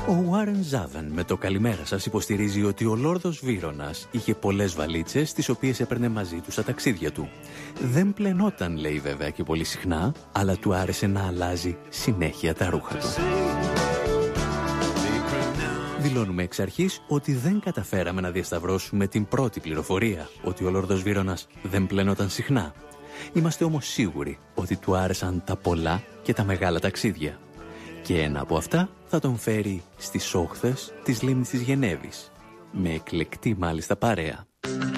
Ο Warren Zevon με το καλημέρα σας υποστηρίζει ότι ο Λόρδος Βύρωνας είχε πολλές βαλίτσες τις οποίες έπαιρνε μαζί του στα ταξίδια του. Δεν πλενόταν, λέει βέβαια, και πολύ συχνά, αλλά του άρεσε να αλλάζει συνέχεια τα ρούχα του. Δηλώνουμε εξ αρχής ότι δεν καταφέραμε να διασταυρώσουμε την πρώτη πληροφορία, ότι ο Λόρδος Βύρωνας δεν πλενόταν συχνά. Είμαστε όμως σίγουροι ότι του άρεσαν τα πολλά και τα μεγάλα ταξίδια. Και ένα από αυτά θα τον φέρει στις όχθες της λίμνης της Γενέβης, με εκλεκτή μάλιστα παρέα.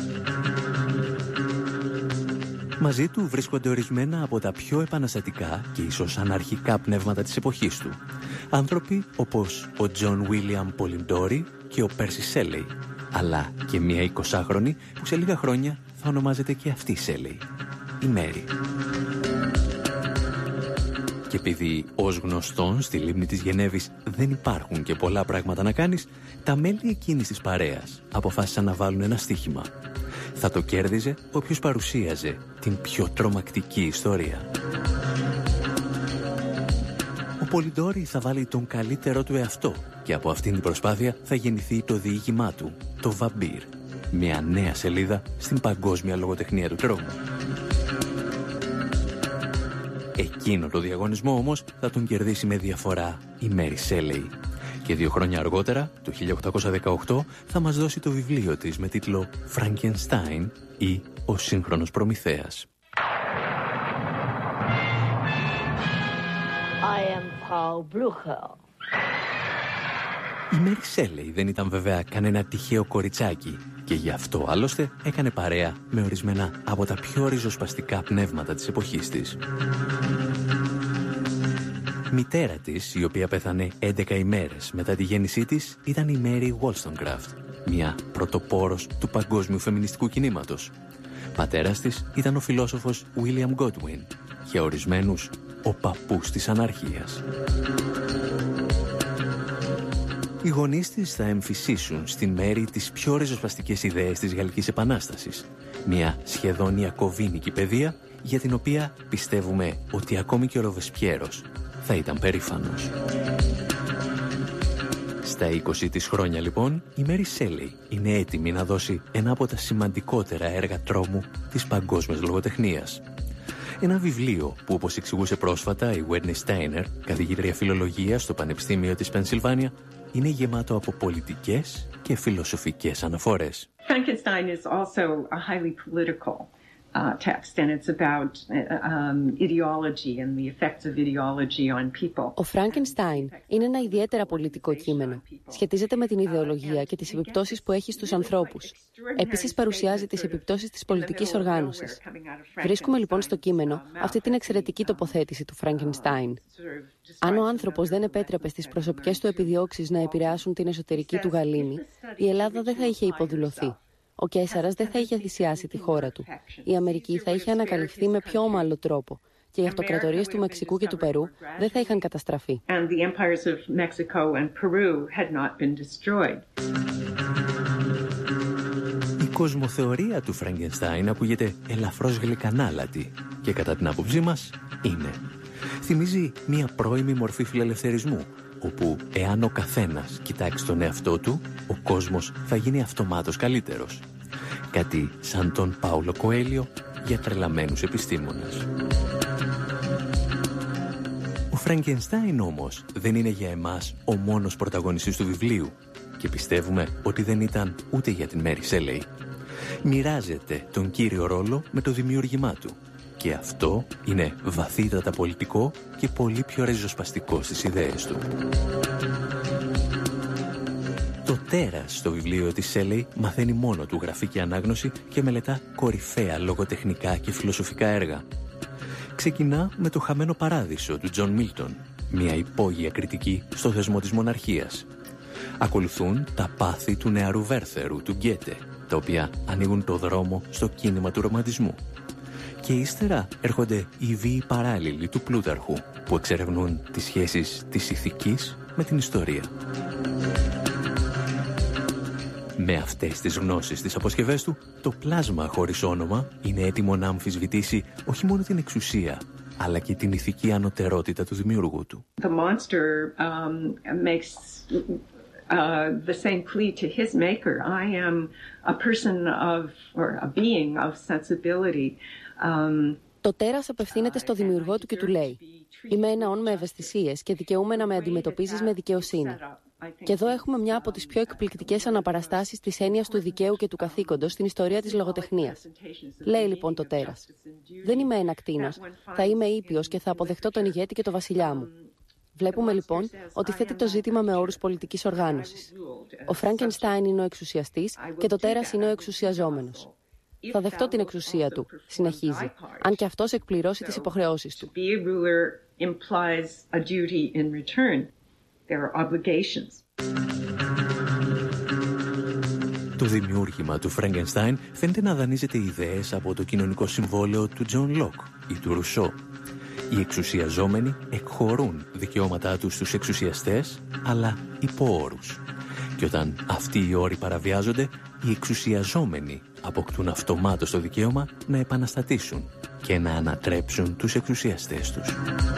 Μαζί του βρίσκονται ορισμένα από τα πιο επαναστατικά και ίσως αναρχικά πνεύματα της εποχής του. Άνθρωποι όπως ο Τζον Βίλιαμ Πολιντόρι και ο Πέρσι Σέλεϊ, αλλά και μια 20χρονη που σε λίγα χρόνια θα ονομάζεται και αυτή Σέλεϊ, η Μέρι. Και επειδή ως γνωστόν στη λίμνη της Γενέβης δεν υπάρχουν και πολλά πράγματα να κάνεις, τα μέλη εκείνης της παρέας αποφάσισαν να βάλουν ένα στοίχημα. Θα το κέρδιζε όποιος παρουσίαζε την πιο τρομακτική ιστορία. Ο Πολιντόρι θα βάλει τον καλύτερό του εαυτό και από αυτήν την προσπάθεια θα γεννηθεί το διήγημά του, το Βαμπύρ, μια νέα σελίδα στην παγκόσμια λογοτεχνία του τρόμου. Εκείνο το διαγωνισμό όμως θα τον κερδίσει με διαφορά η Μέρι Σέλεϊ. Και 2 χρόνια αργότερα, το 1818, θα μας δώσει το βιβλίο της με τίτλο «Φραγκενστάιν» ή «Ο σύγχρονος Προμηθέας». I am Frau Blücher. Η Μέρι Σέλεϊ δεν ήταν βέβαια κανένα τυχαίο κοριτσάκι και γι' αυτό άλλωστε έκανε παρέα με ορισμένα από τα πιο ριζοσπαστικά πνεύματα της εποχής της. Μητέρα της, η οποία πέθανε 11 ημέρες μετά τη γέννησή της, ήταν η Μέρι Wollstonecraft, μια πρωτοπόρος του παγκόσμιου φεμινιστικού κινήματος. Πατέρας της ήταν ο φιλόσοφος William Godwin, για ορισμένους ο παππούς της αναρχίας. Οι γονείς της θα εμφυσίσουν στην Μέρι τις πιο ριζοσπαστικές ιδέες της Γαλλικής Επανάστασης. Μια σχεδόν ιακωβίνικη παιδεία για την οποία πιστεύουμε ότι ακόμη και ο Ροβεσπιέρος θα ήταν περήφανος. Στα 20 της χρόνια λοιπόν, η Μέρι Σέλεϊ είναι έτοιμη να δώσει ένα από τα σημαντικότερα έργα τρόμου της παγκόσμιας λογοτεχνίας. Ένα βιβλίο που, όπως εξηγούσε πρόσφατα η Wednesday Steiner, καθηγήτρια φιλολογίας στο Πανεπιστήμιο της Πενσιλβάνια, είναι γεμάτο από πολιτικές και φιλοσοφικές αναφορές. Frankenstein is also a highly political text and it's about ideology and the effects of ideology on people. Ο Φραγκενστάιν είναι ένα ιδιαίτερα πολιτικό κείμενο. Σχετίζεται με την ιδεολογία και τις επιπτώσεις που έχει στους ανθρώπους. Επίσης παρουσιάζει τις επιπτώσεις της πολιτικής οργάνωσης. Βρίσκουμε λοιπόν στο κείμενο αυτή την εξαιρετική τοποθέτηση του Φραγκενστάιν. Αν ο άνθρωπος δεν επέτρεπε στις προσωπικές του επιδιώξεις να επηρεάσουν την εσωτερική του γαλήνη, η Ελλάδα δεν θα είχε υποδουλωθεί. Ο Καίσαρας δεν θα είχε θυσιάσει τη χώρα του. Η Αμερική θα είχε ανακαλυφθεί με πιο ομαλό τρόπο και οι αυτοκρατορίες του Μεξικού και του Περού δεν θα είχαν καταστραφεί. Η κοσμοθεωρία του Φραγκενστάιν ακούγεται ελαφρώς γλυκανάλατη και κατά την άποψή μας είναι. Θυμίζει μια πρώιμη μορφή φιλελευθερισμού, όπου εάν ο καθένας κοιτάξει τον εαυτό του, ο κόσμος θα γίνει αυτομάτως καλύτερος. Κάτι σαν τον Πάουλο Κοέλιο για τρελαμένους επιστήμονες. Ο Φραγκενστάιν όμως δεν είναι για εμάς ο μόνος πρωταγωνιστής του βιβλίου και πιστεύουμε ότι δεν ήταν ούτε για την Μέρι Σέλεϊ. Μοιράζεται τον κύριο ρόλο με το δημιούργημά του. Και αυτό είναι βαθύτατα πολιτικό και πολύ πιο ριζοσπαστικό στις ιδέες του. Το τέρας στο βιβλίο της Σέλεϊ μαθαίνει μόνο του γραφή ανάγνωση και μελετά κορυφαία λογοτεχνικά και φιλοσοφικά έργα. Ξεκινά με το Χαμένο Παράδεισο του Τζον Μίλτον, μια υπόγεια κριτική στο θεσμό της μοναρχίας. Ακολουθούν τα πάθη του νεαρού Βέρθερου του Γκέτε, τα οποία ανοίγουν το δρόμο στο κίνημα του ρομαντισμού. Και ύστερα έρχονται οι βίοι παράλληλοι του Πλούταρχου που εξερευνούν τις σχέσεις της ηθικής με την ιστορία. Με αυτές τις γνώσεις στις αποσκευές του, το πλάσμα χωρίς όνομα είναι έτοιμο να αμφισβητήσει όχι μόνο την εξουσία, αλλά και την ηθική ανωτερότητα του δημιουργού του. The monster makes the same plea to his maker. I am a person of, or a being of sensibility. Το τέρας απευθύνεται στο δημιουργό του και του λέει «Είμαι ένα όν με ευαισθησίες και δικαιούμαι να με αντιμετωπίζεις με δικαιοσύνη». Και εδώ έχουμε μια από τις πιο εκπληκτικές αναπαραστάσεις της έννοιας του δικαίου και του καθήκοντος στην ιστορία της λογοτεχνίας. Λέει λοιπόν το τέρας «Δεν είμαι ένα κτήνος, θα είμαι ήπιος και θα αποδεχτώ τον ηγέτη και το βασιλιά μου». Βλέπουμε λοιπόν ότι θέτει το ζήτημα με όρους πολιτικής οργάνωσης. Ο Φραγκενστάιν είναι ο εξουσιαστής και το τέρας είναι ο εξουσιαζόμενος. Θα δεχτώ την εξουσία του, συνεχίζει, αν και αυτός εκπληρώσει τις υποχρεώσεις του. Το δημιούργημα του Φραγκενστάιν φαίνεται να δανείζεται ιδέες από το κοινωνικό συμβόλαιο του Τζον Λοκ ή του Ρουσό. Οι εξουσιαζόμενοι εκχωρούν δικαιώματά τους στους εξουσιαστές, αλλά υπό όρους. Και όταν αυτοί οι όροι παραβιάζονται, οι εξουσιαζόμενοι αποκτούν αυτομάτως το δικαίωμα να επαναστατήσουν και να ανατρέψουν τους εξουσιαστές τους.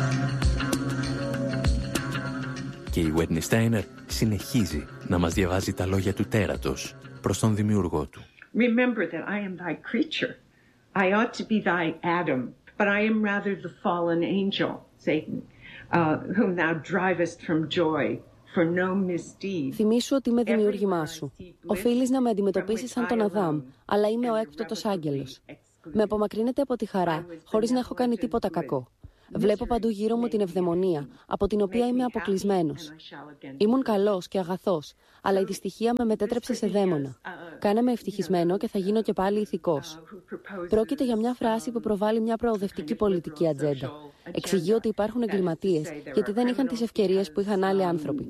Και η Whitney Steiner συνεχίζει να μας διαβάζει τα λόγια του τέρατος προς τον δημιουργό του. Remember that I am thy creature. I ought to be thy Adam, but I am rather the fallen angel, Satan, whom thou drivest from joy. Θυμήσου ότι είμαι δημιούργημά σου. Οφείλεις να με αντιμετωπίσεις σαν τον Αδάμ, αλλά είμαι ο έκπτωτος άγγελος. Με απομακρύνεται από τη χαρά, χωρίς να έχω κάνει τίποτα κακό. Βλέπω παντού γύρω μου την ευδαιμονία, από την οποία είμαι αποκλεισμένος. Ήμουν καλός και αγαθός, αλλά η δυστυχία με μετέτρεψε σε δαίμονα. Κάνε με ευτυχισμένο και θα γίνω και πάλι ηθικός. Πρόκειται για μια φράση που προβάλλει μια προοδευτική πολιτική ατζέντα. Εξηγεί ότι υπάρχουν εγκληματίες, γιατί δεν είχαν τις ευκαιρίες που είχαν άλλοι άνθρωποι.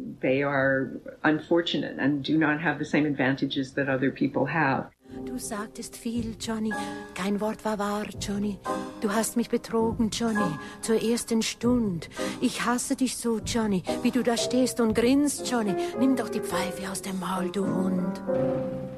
Du sagtest viel, Johnny, kein Wort war wahr, Johnny. Du hast mich betrogen, Johnny, zur ersten Stund. Ich hasse dich so, Johnny, wie du da stehst und grinst, Johnny. Nimm doch die Pfeife aus dem Maul, du Hund.